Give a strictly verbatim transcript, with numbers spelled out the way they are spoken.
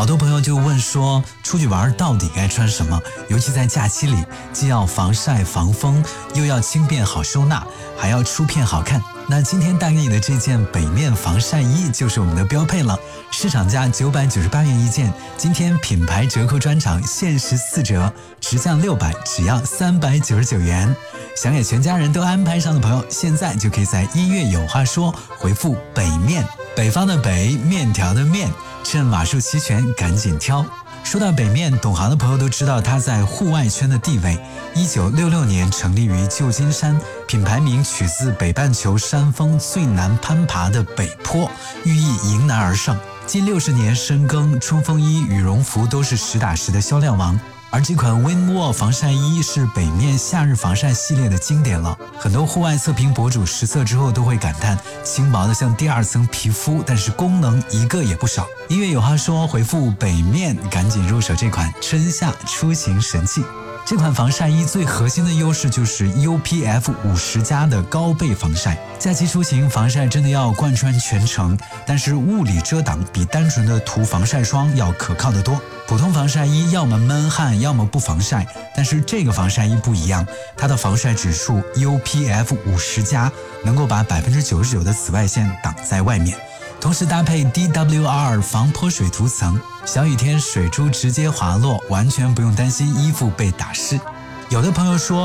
好多朋友就问说，出去玩到底该穿什么？尤其在假期里，既要防晒防风，又要轻便好收纳，还要出片好看。那今天带给你的这件北面防晒衣就是我们的标配了，市场价九百九十八元一件，今天品牌折扣专场限时四折，直降六百，只要三百九十九元。想给全家人都安排上的朋友，现在就可以在音乐有话说回复北面，北方的北，面条的面，趁码数齐全赶紧挑。说到北面，懂行的朋友都知道它在户外圈的地位。一九六六年成立于旧金山，品牌名取自北半球山峰最难攀爬的北坡，寓意迎难而上。近六十年深耕，冲锋衣、羽绒服都是实打实的销量王。而这款 Windwall 防晒衣是北面夏日防晒系列的经典了，很多户外测评博主实测之后都会感叹，轻薄的像第二层皮肤，但是功能一个也不少。音乐有话说，回复北面赶紧入手这款春夏出行神器。这款防晒衣最核心的优势就是 U P F 五十加 的高倍防晒，假期出行防晒真的要贯穿全程，但是物理遮挡比单纯的涂防晒霜要可靠得多。普通防晒衣要么闷汗，要么不防晒，但是这个防晒衣不一样，它的防晒指数 U P F 五十加， 能够把 百分之九十九 的紫外线挡在外面，同时搭配 D W R 防泼水涂层，小雨天水珠直接滑落，完全不用担心衣服被打湿。有的朋友说